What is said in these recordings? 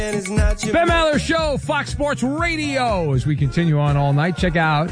Ben Maller Show, Fox Sports Radio. As we continue on all night, check out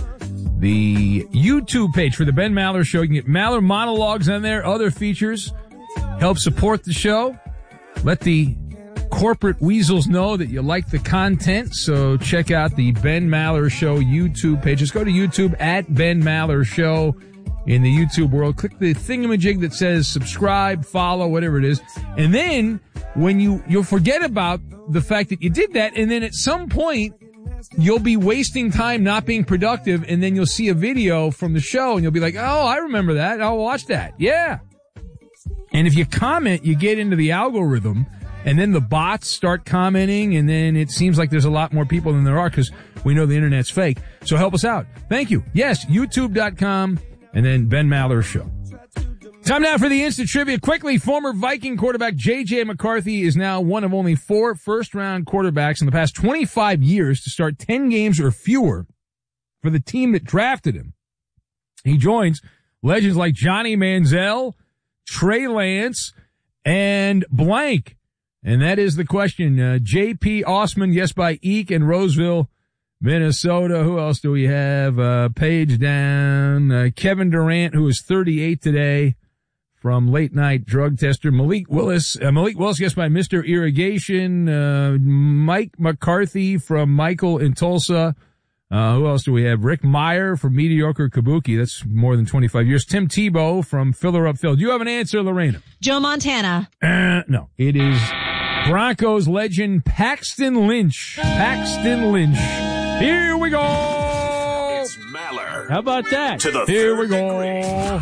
the YouTube page for the Ben Maller Show. You can get Maller monologues on there, other features. Help support the show. Let the corporate weasels know that you like the content. So check out the Ben Maller Show YouTube page. Just go to YouTube at Ben Maller Show in the YouTube world. Click the thingamajig that says subscribe, follow, whatever it is. And then when you'll forget about the fact that you did that, and then at some point you'll be wasting time not being productive, and then you'll see a video from the show and you'll be like, oh, I remember that. I'll watch that. Yeah. And if you comment, you get into the algorithm, and then the bots start commenting, and then it seems like there's a lot more people than there are because we know the internet's fake. So help us out. Thank you. Yes, youtube.com and then Ben Maller Show. Time now for the instant trivia. Quickly, former Viking quarterback J.J. McCarthy is now one of only 4 first-round quarterbacks in the past 25 years to start 10 games or fewer for the team that drafted him. He joins legends like Johnny Manziel, Trey Lance, and blank. And that is the question. J.P. Osman, yes, by Eek in Roseville, Minnesota. Who else do we have? Page down. Kevin Durant, who is 38 today, from late night drug tester. Malik Willis, yes, by Mr. Irrigation. Mike McCarthy from Michael in Tulsa. Who else do we have? Rick Meyer from Mediocre Kabuki. That's more than 25 years. Tim Tebow from Filler Up Phil. Do you have an answer, Lorena? Joe Montana. No, it is Broncos legend Paxton Lynch. Paxton Lynch. Here we go. It's Maller. How about that? To the Here we go.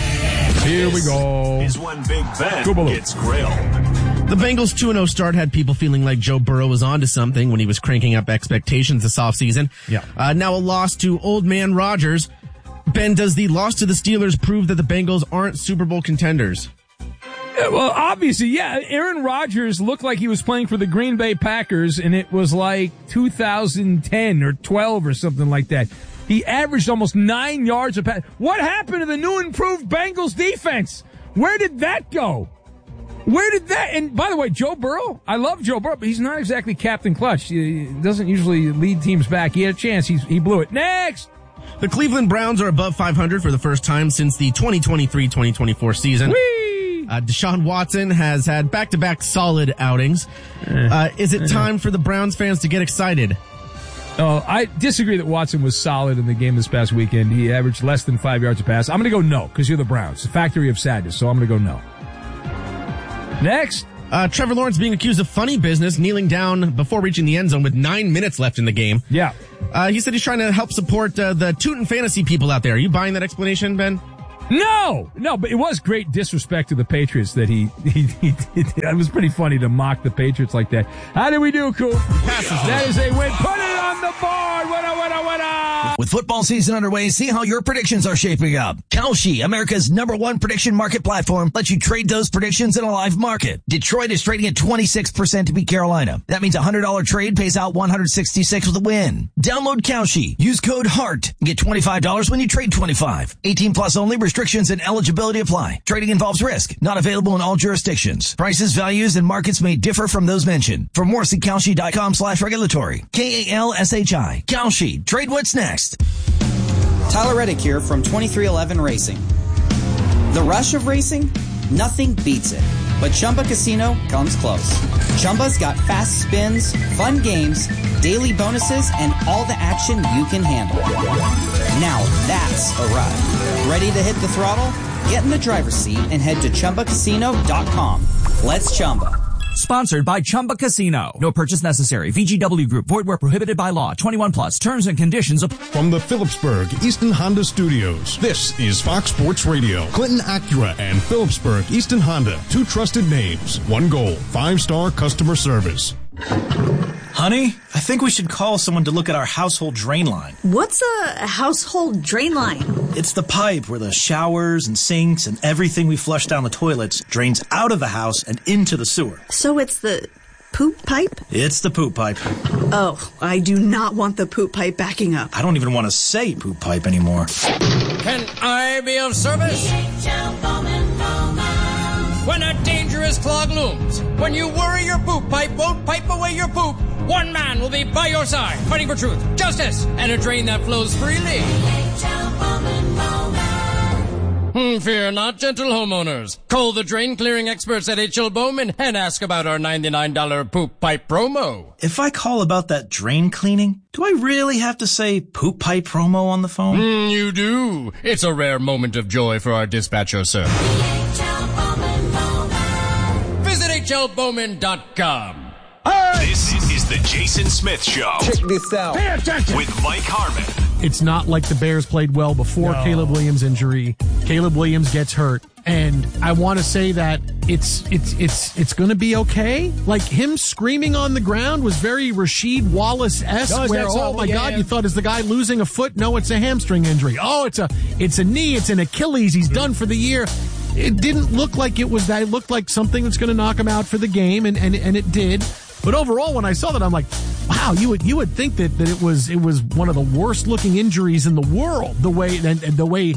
Here we go. Is when Big Ben Goobaloo gets grilled. The Bengals' 2-0 start had people feeling like Joe Burrow was onto something when he was cranking up expectations this offseason. Yeah. Now a loss to Old Man Rodgers. Ben, does the loss to the Steelers prove that the Bengals aren't Super Bowl contenders? Well, obviously, yeah. Aaron Rodgers looked like he was playing for the Green Bay Packers, and it was like 2010 or 12 or something like that. He averaged almost 9 yards a pass. What happened to the new improved Bengals defense? Where did that go? Where did that? And by the way, Joe Burrow, I love Joe Burrow, but he's not exactly Captain Clutch. He doesn't usually lead teams back. He had a chance. He blew it. Next! The Cleveland Browns are above 500 for the first time since the 2023-2024 season. Whee! Deshaun Watson has had back-to-back solid outings. Is it time for the Browns fans to get excited? Oh, I disagree that Watson was solid in the game this past weekend. He averaged less than 5 yards a pass. I'm going to go no, because you're the Browns. The factory of sadness, so I'm going to go no. Next. Trevor Lawrence being accused of funny business, kneeling down before reaching the end zone with 9 minutes left in the game. Yeah. He said he's trying to help support the Tootin' Fantasy people out there. Are you buying that explanation, Ben? No, but it was great disrespect to the Patriots that he it was pretty funny to mock the Patriots like that. How did we do, Cool? That is a win. Put it on the board. Winner. With football season underway, see how your predictions are shaping up. Kalshi, America's #1 prediction market platform, lets you trade those predictions in a live market. Detroit is trading at 26% to beat Carolina. That means a $100 trade pays out $166 with a win. Download Kalshi. Use code HEART. Get $25 when you trade 25. 18 plus only. Restrictions and eligibility apply. Trading involves risk. Not available in all jurisdictions. Prices, values, and markets may differ from those mentioned. For more, see Kalshi.com/regulatory. KALSHI. Kalshi. Trade what's next. Tyler Reddick here from 2311 Racing. The rush of racing? Nothing beats it. But Chumba Casino comes close. Chumba's got fast spins, fun games, daily bonuses, and all the action you can handle. Now that's a ride. Ready to hit the throttle? Get in the driver's seat and head to ChumbaCasino.com. Let's Chumba. Sponsored by Chumba Casino. No purchase necessary. VGW Group. Void where prohibited by law. 21 plus. Terms and conditions apply. From the Phillipsburg Easton Honda Studios, this is Fox Sports Radio. Clinton Acura and Phillipsburg Easton Honda. 2 trusted names. 1 goal. 5-star customer service. Honey, I think we should call someone to look at our household drain line. What's a household drain line? It's the pipe where the showers and sinks and everything we flush down the toilets drains out of the house and into the sewer. So it's the poop pipe? It's the poop pipe. Oh, I do not want the poop pipe backing up. I don't even want to say poop pipe anymore. Can I be of service? when a dangerous clog looms. When you worry your poop pipe won't pipe away your poop, one man will be by your side, fighting for truth, justice, and a drain that flows freely. Fear not, gentle homeowners. Call the drain clearing experts at H.L. Bowman and ask about our $99 poop pipe promo. If I call about that drain cleaning, do I really have to say poop pipe promo on the phone? You do. It's a rare moment of joy for our dispatcher, sir. Visit hlbowman.com. This is the Jason Smith Show. Check this out. Pay attention. With Mike Harmon. It's not like the Bears played well before Caleb Williams' injury. Caleb Williams gets hurt. And I want to say that it's going to be okay. Like, him screaming on the ground was very Rasheed Wallace-esque, where, oh my God, you thought, is the guy losing a foot? No, it's a hamstring injury. Oh, it's a knee, it's an Achilles. He's done for the year. It didn't look like it was that. It looked like something that's going to knock him out for the game, and it did. But overall, when I saw that, I'm like, wow, you would think that it was one of the worst looking injuries in the world. The way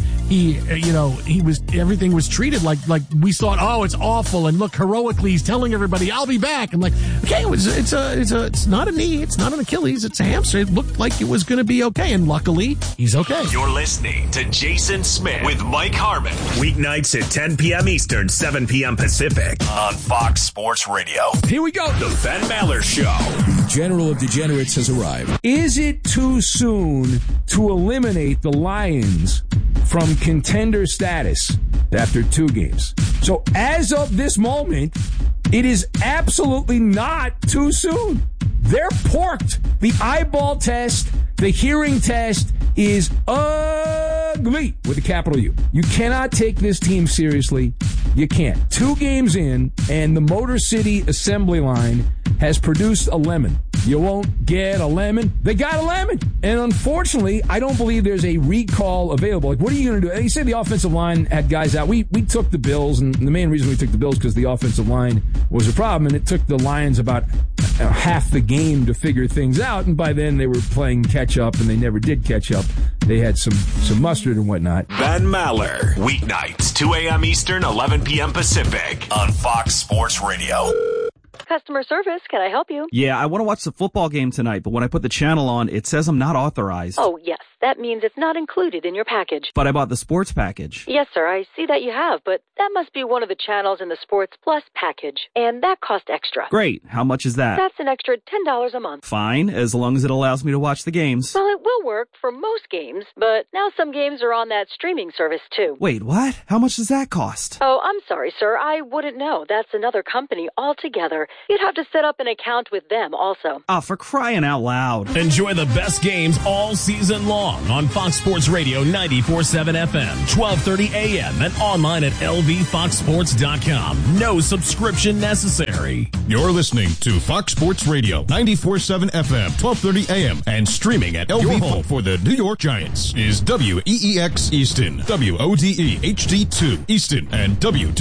he was, everything was treated like we thought, oh, it's awful, and look, heroically he's telling everybody, I'll be back. I'm like, okay, it's not a knee, it's not an Achilles, it's a hamstring. It looked like it was going to be okay, and luckily he's okay. You're listening to Jason Smith with Mike Harmon. Weeknights at 10 p.m. Eastern, 7 p.m. Pacific on Fox Sports Radio. Here we go. The Ben Maller Show. The General of Degenerates has arrived. Is it too soon to eliminate the Lions from contender status after 2 games? So as of this moment, it is absolutely not too soon. They're porked. The eyeball test, the hearing test is ugly with a capital U. You cannot take this team seriously. You can't. 2 games in, and the Motor City assembly line has produced a lemon. You won't get a lemon. They got a lemon. And unfortunately, I don't believe there's a recall available. Like, what are you going to do? They said the offensive line had guys out. We took the Bills, and the main reason we took the Bills because the offensive line was a problem, and it took the Lions about half the game to figure things out, and by then they were playing catch up, and they never did catch up. They had some mustard and whatnot. Ben Maller, weeknights, 2 a.m. Eastern, 11 p.m. Pacific on Fox Sports Radio. Customer service, can I help you? Yeah, I want to watch the football game tonight, but when I put the channel on, it says I'm not authorized. Oh, yes. That means it's not included in your package. But I bought the sports package. Yes, sir, I see that you have, but that must be one of the channels in the Sports Plus package, and that costs extra. Great. How much is that? That's an extra $10 a month. Fine, as long as it allows me to watch the games. Well, it will work for most games, but now some games are on that streaming service, too. Wait, what? How much does that cost? Oh, I'm sorry, sir. I wouldn't know. That's another company altogether. You'd have to set up an account with them also. Oh, for crying out loud. Enjoy the best games all season long on Fox Sports Radio 94.7 FM, 12:30 a.m. and online at lvfoxsports.com. No subscription necessary. You're listening to Fox Sports Radio 94.7 FM, 12:30 a.m. and streaming at LV. Your home for the New York Giants is WEEX Easton, WODE HD2 Easton, and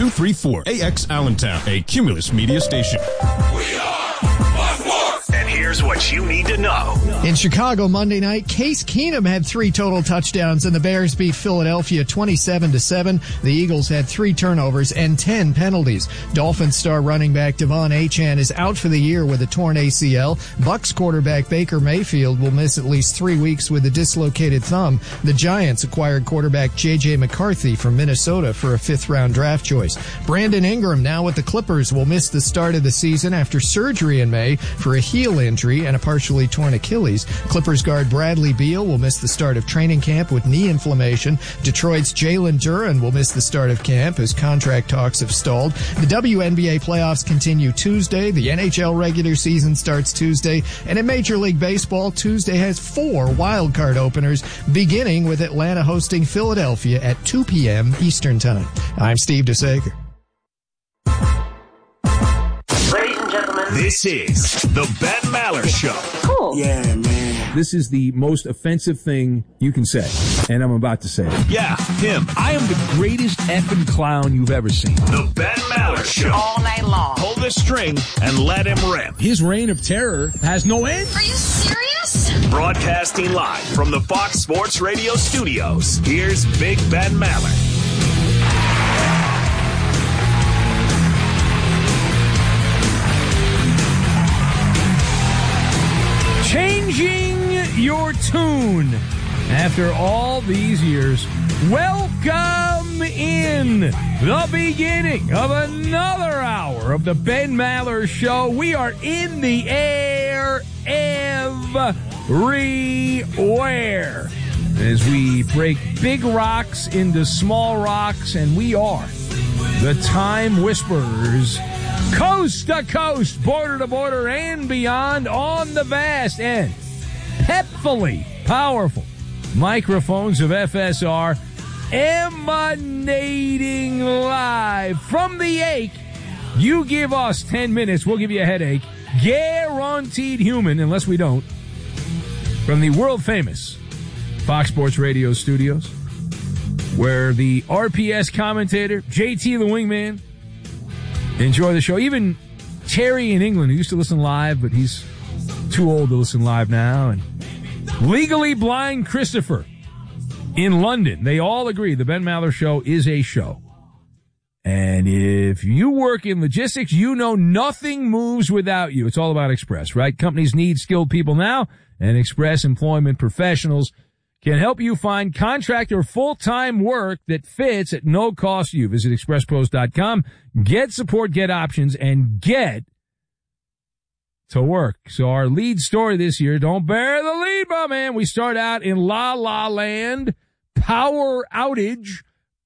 W234AX Allentown, a Cumulus media station. We are Fox Sports. And here's what you need to know. In Chicago Monday night, Case Keenum had 3 total touchdowns, and the Bears beat Philadelphia 27-7. The Eagles had 3 turnovers and 10 penalties. Dolphins star running back Devon Achane is out for the year with a torn ACL. Bucs quarterback Baker Mayfield will miss at least 3 weeks with a dislocated thumb. The Giants acquired quarterback J.J. McCarthy from Minnesota for a 5th-round draft choice. Brandon Ingram, now with the Clippers, will miss the start of the season after surgery in May for a heel injury and a partially torn Achilles. Clippers guard Bradley Beal will miss the start of training camp with knee inflammation. Detroit's Jalen Duren will miss the start of camp as contract talks have stalled. The WNBA playoffs continue Tuesday. The NHL regular season starts Tuesday. And in Major League Baseball, Tuesday has 4 wildcard openers, beginning with Atlanta hosting Philadelphia at 2 p.m. Eastern Time. I'm Steve DeSager. This is the Ben Maller Show. Cool. Yeah, man. This is the most offensive thing you can say, and I'm about to say it. Yeah, him. I am the greatest effing clown you've ever seen. The Ben Maller Show. All night long. Pull the string and let him rip. His reign of terror has no end. Are you serious? Broadcasting live from the Fox Sports Radio studios, here's Big Ben Maller. changing your tune after all these years. Welcome in the beginning of another hour of the Ben Maller Show. We are in the air everywhere as we break big rocks into small rocks, and we are the Time Whisperers, coast to coast, border to border, and beyond on the vast and pepfully powerful microphones of FSR, emanating live from the Ache. You give us 10 minutes, we'll give you a headache. Guaranteed human, unless we don't. From the world-famous Fox Sports Radio studios, where the RPS commentator, JT the Wingman, enjoy the show. Even Terry in England, who used to listen live, but he's too old to listen live now, and Legally Blind Christopher in London, they all agree the Ben Maller Show is a show. And if you work in logistics, you know nothing moves without you. It's all about Express, right? Companies need skilled people now, and Express Employment Professionals can help you find contract or full-time work that fits at no cost to you. Visit expresspros.com, get support, get options, and get to work. So our lead story this year, don't bear the lead, my man. We start out in La La Land, power outage,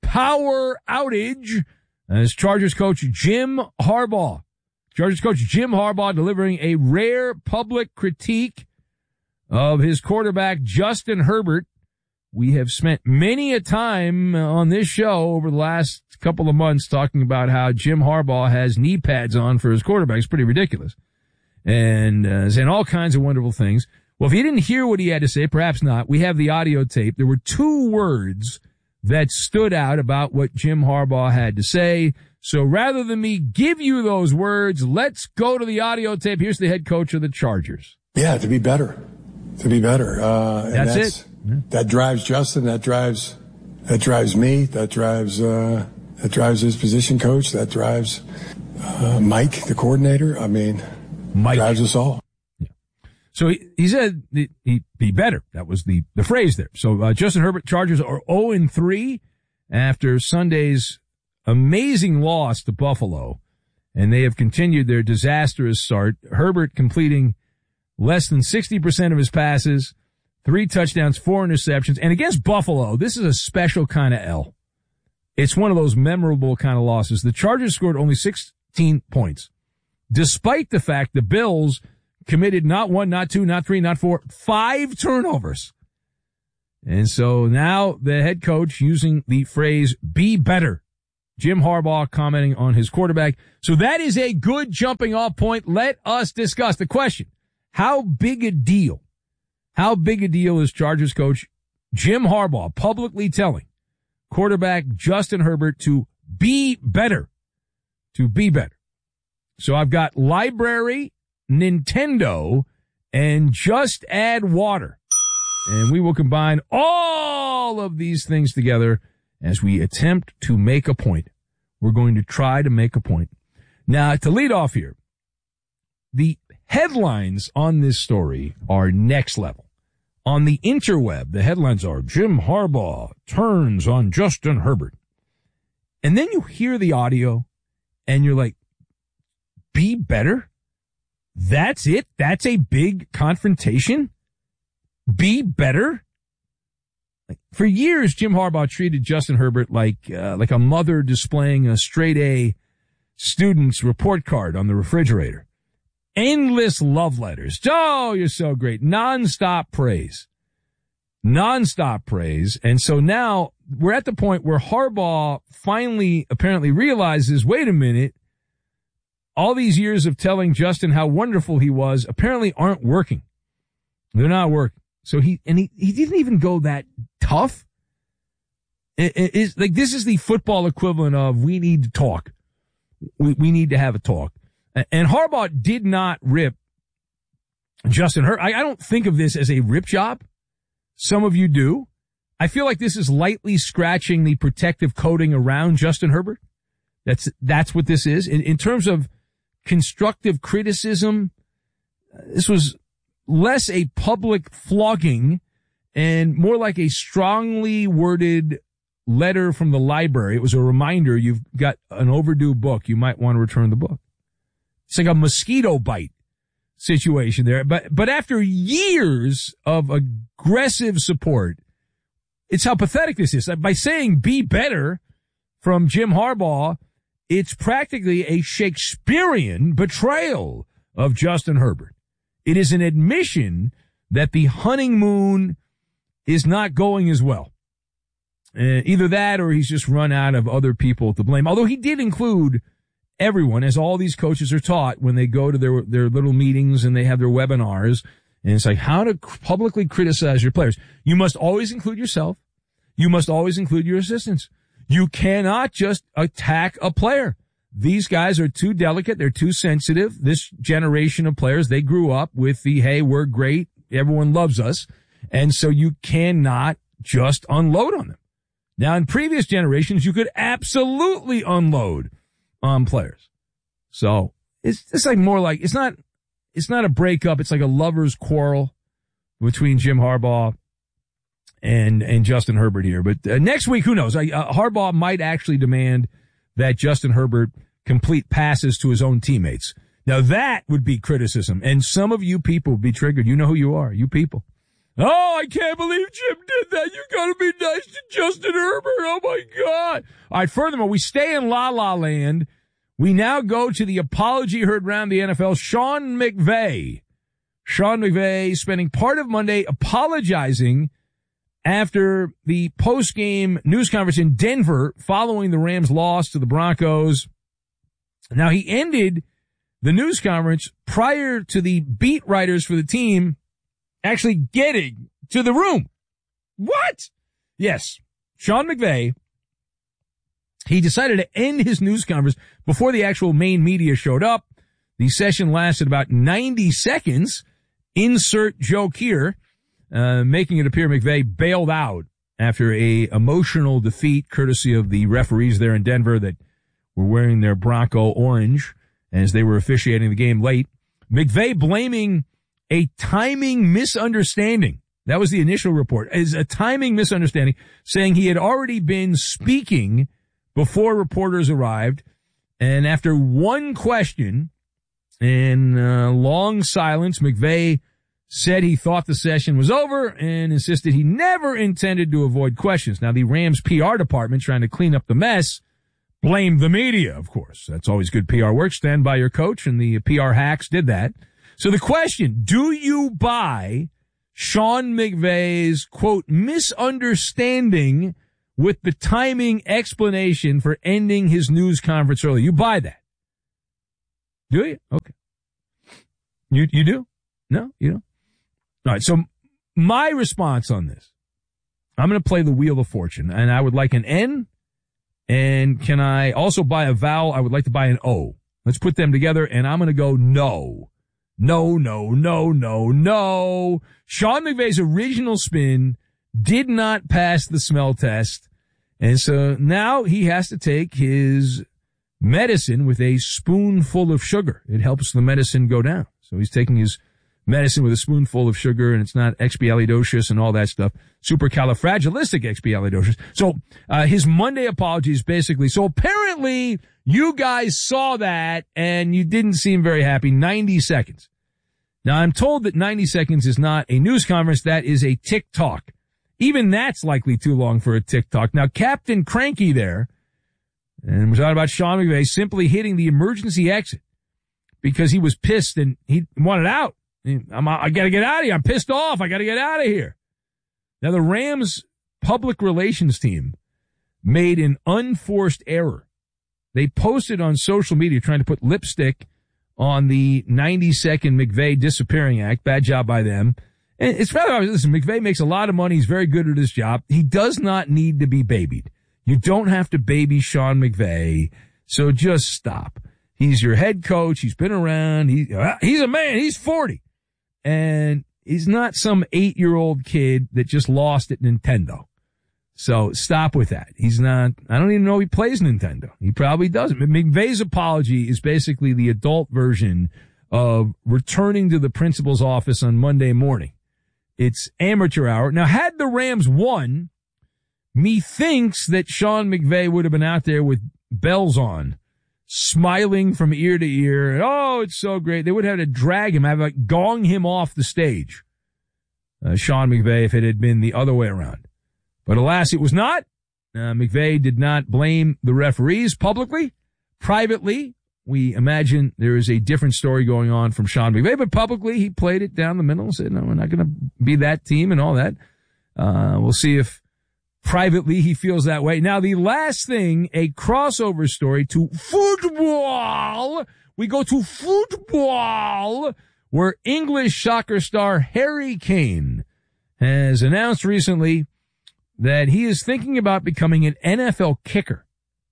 as Chargers coach Jim Harbaugh delivering a rare public critique of his quarterback, Justin Herbert. We have spent many a time on this show over the last couple of months talking about how Jim Harbaugh has knee pads on for his quarterback. It's pretty ridiculous. And saying all kinds of wonderful things. Well, if you didn't hear what he had to say, perhaps not. We have the audio tape. There were two words that stood out about what Jim Harbaugh had to say. So rather than me give you those words, let's go to the audio tape. Here's the head coach of the Chargers. Yeah, to be better. That's it. That drives Justin. That drives me. That drives his position coach. That drives Mike, the coordinator. I mean, Mike drives us all. Yeah. So he said he'd be better. That was the phrase there. So Justin Herbert, Chargers are 0-3 after Sunday's amazing loss to Buffalo, and they have continued their disastrous start. Herbert completing less than 60% of his passes, 3 touchdowns, 4 interceptions. And against Buffalo, this is a special kind of L. It's one of those memorable kind of losses. The Chargers scored only 16 points, despite the fact the Bills committed not 1, not 2, not 3, not 4, 5 turnovers. And so now the head coach using the phrase, be better. Jim Harbaugh commenting on his quarterback. So that is a good jumping off point. Let us discuss the question. How big a deal is Chargers coach Jim Harbaugh publicly telling quarterback Justin Herbert to be better? So I've got library, Nintendo, and just add water. And we will combine all of these things together as we attempt to make a point. We're going to try to make a point. Now, to lead off here, the headlines on this story are next level. On the interweb, the headlines are Jim Harbaugh turns on Justin Herbert. And then you hear the audio and you're like, be better? That's it? That's a big confrontation? Be better? For years, Jim Harbaugh treated Justin Herbert like a mother displaying a straight A student's report card on the refrigerator. Endless love letters. Oh, you're so great. Nonstop praise. And so now we're at the point where Harbaugh finally apparently realizes, wait a minute, all these years of telling Justin how wonderful he was apparently aren't working. They're not working. So he didn't even go that tough. It's like, this is the football equivalent of we need to talk. We need to have a talk. And Harbaugh did not rip Justin Herbert. I don't think of this as a rip job. Some of you do. I feel like this is lightly scratching the protective coating around Justin Herbert. That's what this is. In terms of constructive criticism, this was less a public flogging and more like a strongly worded letter from the library. It was a reminder you've got an overdue book. You might want to return the book. It's like a mosquito bite situation there. But after years of aggressive support, it's how pathetic this is. By saying be better from Jim Harbaugh, it's practically a Shakespearean betrayal of Justin Herbert. It is an admission that the honeymoon is not going as well. Either that or he's just run out of other people to blame. Although he did include everyone, as all these coaches are taught when they go to their little meetings and they have their webinars. And it's like how to publicly criticize your players. You must always include yourself. You must always include your assistants. You cannot just attack a player. These guys are too delicate. They're too sensitive. This generation of players, they grew up with the, hey, we're great. Everyone loves us. And so you cannot just unload on them. Now, in previous generations, you could absolutely unload on players. So it's like more like, it's not a breakup. It's like a lover's quarrel between Jim Harbaugh and Justin Herbert here. But next week, who knows? Harbaugh might actually demand that Justin Herbert complete passes to his own teammates. Now that would be criticism. And some of you people would be triggered. You know who you are, you people. Oh, I can't believe Jim did that. You gotta be nice to Justin Herbert. Oh my God. All right. Furthermore, we stay in La La Land. We now go to the apology heard around the NFL. Sean McVay spending part of Monday apologizing after the post-game news conference in Denver following the Rams' loss to the Broncos. Now, he ended the news conference prior to the beat writers for the team actually getting to the room. What? Yes. Sean McVay, he decided to end his news conference before the actual main media showed up. The session lasted about 90 seconds. Insert joke here, making it appear McVay bailed out after a emotional defeat courtesy of the referees there in Denver that were wearing their Bronco orange as they were officiating the game late. McVay blaming a timing misunderstanding. That was the initial report. Is a timing misunderstanding, saying he had already been speaking before reporters arrived. And after one question and long silence, McVay said he thought the session was over and insisted he never intended to avoid questions. Now, the Rams PR department, trying to clean up the mess, blamed the media, of course. That's always good PR work. Stand by your coach, and the PR hacks did that. So the question, do you buy Sean McVay's, quote, misunderstanding with the timing explanation for ending his news conference early? You buy that? Do you? Okay. You do? No, you don't? All right. So my response on this, I'm going to play the Wheel of Fortune, and I would like an N. And can I also buy a vowel? I would like to buy an O. Let's put them together, and I'm going to go no. No. Sean McVay's original spin did not pass the smell test. And so now he has to take his medicine with a spoonful of sugar. It helps the medicine go down. So he's taking his medicine with a spoonful of sugar, and it's not expialidocious and all that stuff. Supercalifragilisticexpialidocious. So his Monday apology is basically, so apparently you guys saw that and you didn't seem very happy. 90 seconds. Now, I'm told that 90 seconds is not a news conference. That is a TikTok. Even that's likely too long for a TikTok. Now, Captain Cranky there, and we're talking about Sean McVay simply hitting the emergency exit because he was pissed and he wanted out. I got to get out of here. I'm pissed off. I got to get out of here. Now, the Rams public relations team made an unforced error. They posted on social media trying to put lipstick on the 90-second McVay disappearing act. Bad job by them. And it's rather obvious. Listen, McVay makes a lot of money. He's very good at his job. He does not need to be babied. You don't have to baby Sean McVay. So just stop. He's your head coach. He's been around. He's a man. He's 40. And he's not some 8-year-old kid that just lost at Nintendo. So stop with that. He's not, I don't even know he plays Nintendo. He probably doesn't. McVay's apology is basically the adult version of returning to the principal's office on Monday morning. It's amateur hour. Now, had the Rams won, methinks that Sean McVay would have been out there with bells on, smiling from ear to ear. Oh, it's so great. They would have had to drag him, have like gong him off the stage. Sean McVay, if it had been the other way around. But alas, it was not. McVay did not blame the referees publicly. Privately, we imagine there is a different story going on from Sean McVay, but publicly he played it down the middle and said, no, we're not going to be that team and all that. We'll see if privately he feels that way. Now, the last thing, a crossover story to football. We go to football, where English soccer star Harry Kane has announced recently that he is thinking about becoming an NFL kicker.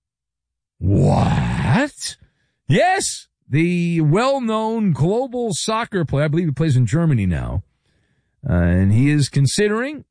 What? Yes, the well-known global soccer player, I believe he plays in Germany now, and he is considering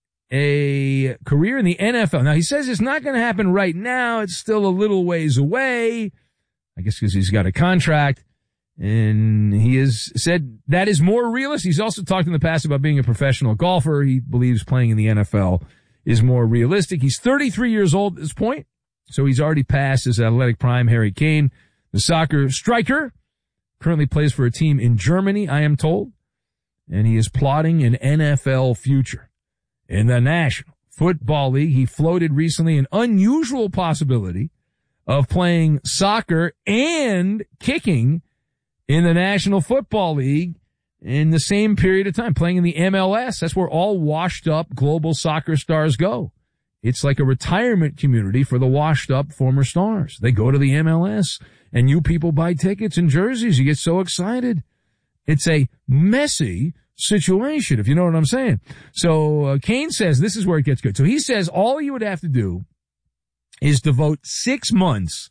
a career in the NFL. Now, he says it's not going to happen right now. It's still a little ways away, I guess because he's got a contract, and he has said that is more realistic. He's also talked in the past about being a professional golfer. He believes playing in the NFL is more realistic. He's 33 years old at this point, so he's already passed his athletic prime. Harry Kane, the soccer striker, currently plays for a team in Germany, I am told, and he is plotting an NFL future. In the National Football League, he floated recently an unusual possibility of playing soccer and kicking in the National Football League in the same period of time, playing in the MLS. That's where all washed up global soccer stars go. It's like a retirement community for the washed up former stars. They go to the MLS and you people buy tickets and jerseys. You get so excited. It's a messy situation, if you know what I'm saying. So Kane says this is where it gets good. So he says all you would have to do is devote 6 months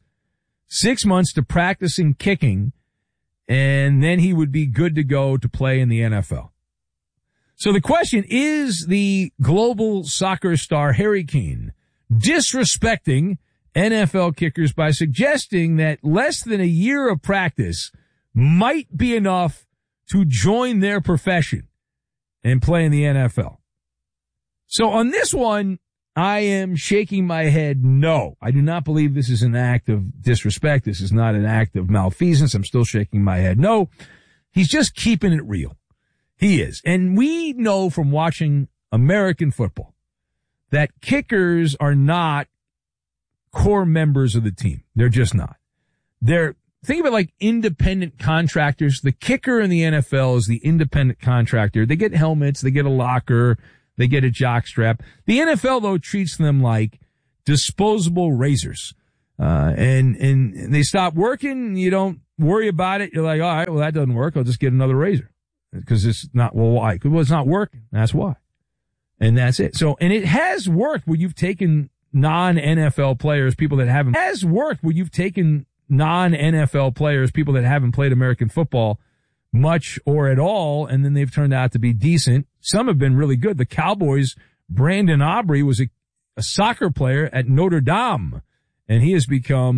to practicing kicking, and then he would be good to go to play in the NFL. So the question is, the global soccer star Harry Kane disrespecting NFL kickers by suggesting that less than a year of practice might be enough to join their profession and play in the NFL. So on this one, I am shaking my head no. I do not believe this is an act of disrespect. This is not an act of malfeasance. I'm still shaking my head no. He's just keeping it real. He is. And we know from watching American football that kickers are not core members of the team. They're just not. Think of it like independent contractors. The kicker in the NFL is the independent contractor. They get helmets, they get a locker, they get a jock strap. The NFL, though, treats them like disposable razors. And they stop working, you don't worry about it. You're like, all right, well, that doesn't work. I'll just get another razor. Because it's not, well, why? Well, it's not working. That's why. And that's it. So, and it has worked where you've taken non-NFL players, people that haven't played American football much or at all, and then they've turned out to be decent. Some have been really good. The Cowboys, Brandon Aubrey was a soccer player at Notre Dame, and he has become